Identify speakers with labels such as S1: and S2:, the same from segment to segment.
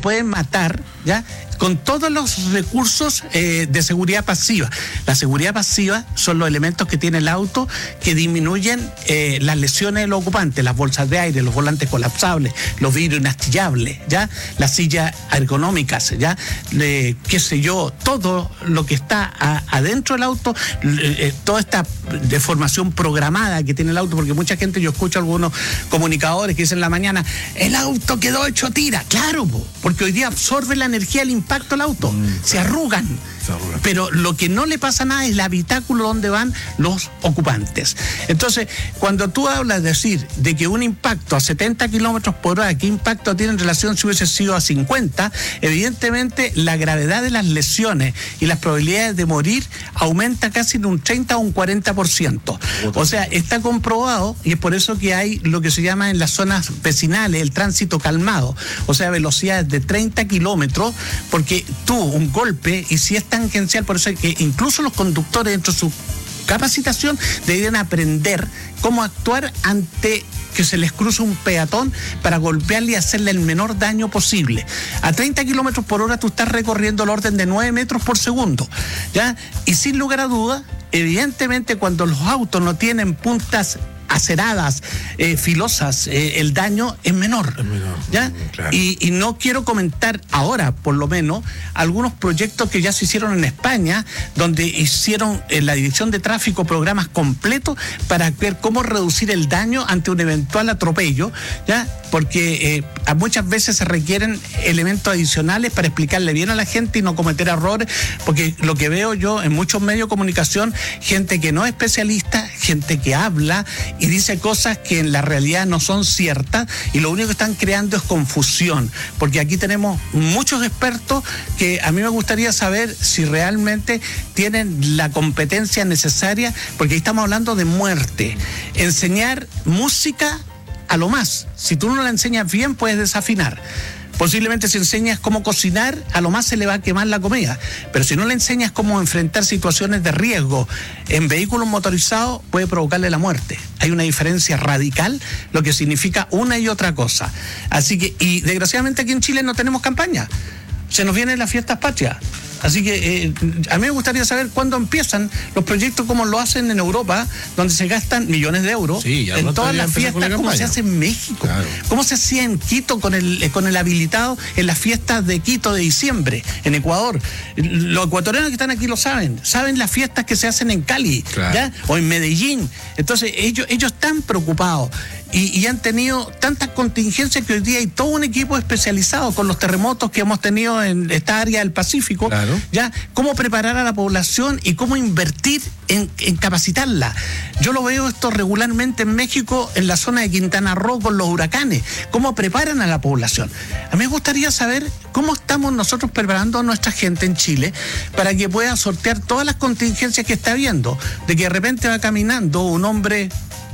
S1: pueden matar, ¿ya?, con todos los recursos de seguridad pasiva. La seguridad pasiva son los elementos que tiene el auto que disminuyen las lesiones de los ocupantes, las bolsas de aire, los volantes colapsables, los vidrios inastillables, ¿ya?, las sillas ergonómicas, ¿ya?, qué sé yo, todo lo que está adentro del auto, toda esta deformación programada que tiene el auto, porque mucha gente, yo escucho algunos comunicadores que dicen en la mañana, el auto quedó hecho tira. Claro, porque hoy día absorbe la energía del impacto el auto, se arrugan. Pero lo que no le pasa nada es el habitáculo donde van los ocupantes. Entonces, cuando tú hablas de decir de que un impacto a 70 kilómetros por hora, ¿qué impacto tiene en relación si hubiese sido a 50? Evidentemente, la gravedad de las lesiones y las probabilidades de morir aumenta casi en un 30 o un 40%. O sea, está comprobado, y es por eso que hay lo que se llama en las zonas vecinales el tránsito calmado, o sea, velocidades de 30 kilómetros, porque tú, un golpe, y si es tangencial, por eso es que incluso los conductores dentro de su capacitación deberían aprender cómo actuar ante que se les cruza un peatón para golpearle y hacerle el menor daño posible. A 30 kilómetros por hora tú estás recorriendo el orden de 9 metros por segundo, ¿ya? Y sin lugar a dudas, evidentemente cuando los autos no tienen puntas aceradas, filosas, el daño es menor. ¿Ya? Claro. Y no quiero comentar ahora, por lo menos, algunos proyectos que ya se hicieron en España, donde hicieron en la dirección de tráfico programas completos para ver cómo reducir el daño ante un eventual atropello, ¿ya? Porque muchas veces se requieren elementos adicionales para explicarle bien a la gente y no cometer errores, porque lo que veo yo en muchos medios de comunicación, gente que no es especialista, gente que habla y dice cosas que en la realidad no son ciertas, y lo único que están creando es confusión, porque aquí tenemos muchos expertos que a mí me gustaría saber si realmente tienen la competencia necesaria, porque ahí estamos hablando de muerte. Enseñar música a lo más, si tú no la enseñas bien puedes desafinar. Posiblemente si enseñas cómo cocinar, a lo más se le va a quemar la comida. Pero si no le enseñas cómo enfrentar situaciones de riesgo en vehículos motorizados, puede provocarle la muerte. Hay una diferencia radical, lo que significa una y otra cosa. Así que, y desgraciadamente aquí en Chile no tenemos campaña. Se nos vienen las fiestas patrias. Así que a mí me gustaría saber cuándo empiezan los proyectos como lo hacen en Europa, donde se gastan millones de euros en todas las fiestas, como se hace en México, claro, cómo se hacía en Quito con el habilitado en las fiestas de Quito de diciembre, en Ecuador. Los ecuatorianos que están aquí lo saben las fiestas que se hacen en Cali, claro, ¿ya? O en Medellín. Entonces ellos están preocupados. Y han tenido tantas contingencias que hoy día hay todo un equipo especializado con los terremotos que hemos tenido en esta área del Pacífico, claro, ya, cómo preparar a la población y cómo invertir en capacitarla. Yo lo veo esto regularmente en México, en la zona de Quintana Roo con los huracanes, cómo preparan a la población. A mí me gustaría saber cómo estamos nosotros preparando a nuestra gente en Chile para que pueda sortear todas las contingencias que está habiendo, de que de repente va caminando un hombre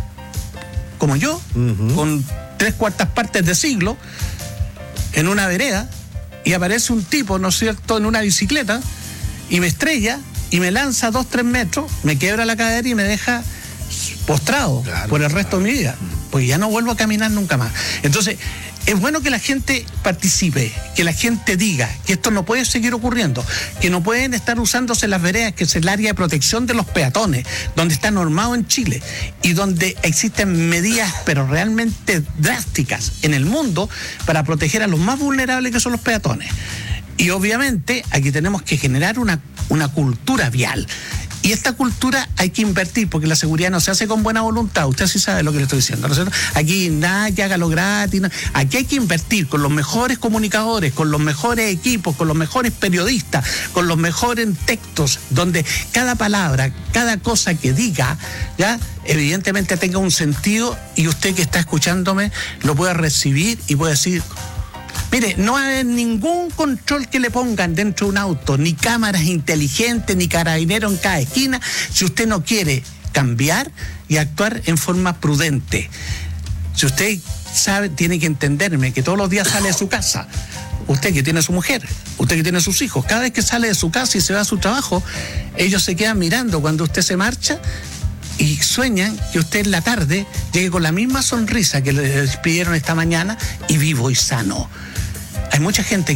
S1: como yo, con 3/4 partes de siglo, en una vereda, y aparece un tipo, ¿no es cierto?, en una bicicleta, y me estrella, y me lanza 2-3 metros, me quiebra la cadera y me deja postrado, claro, por el resto de mi vida, porque ya no vuelvo a caminar nunca más. Entonces, es bueno que la gente participe, que la gente diga que esto no puede seguir ocurriendo, que no pueden estar usándose las veredas, que es el área de protección de los peatones, donde está normado en Chile y donde existen medidas, pero realmente drásticas en el mundo para proteger a los más vulnerables, que son los peatones. Y obviamente aquí tenemos que generar una cultura vial. Y esta cultura hay que invertir, porque la seguridad no se hace con buena voluntad. Usted sí sabe lo que le estoy diciendo, ¿no es cierto? Aquí nada que hágalo gratis. No. Aquí hay que invertir con los mejores comunicadores, con los mejores equipos, con los mejores periodistas, con los mejores textos, donde cada palabra, cada cosa que diga, ya evidentemente tenga un sentido, y usted que está escuchándome lo pueda recibir y pueda decir: mire, no hay ningún control que le pongan dentro de un auto, ni cámaras inteligentes, ni carabineros en cada esquina, si usted no quiere cambiar y actuar en forma prudente. Si usted sabe, tiene que entenderme que todos los días sale de su casa, usted que tiene su mujer, usted que tiene sus hijos, cada vez que sale de su casa y se va a su trabajo, ellos se quedan mirando cuando usted se marcha y sueñan que usted en la tarde llegue con la misma sonrisa que le despidieron esta mañana y vivo y sano. Hay mucha gente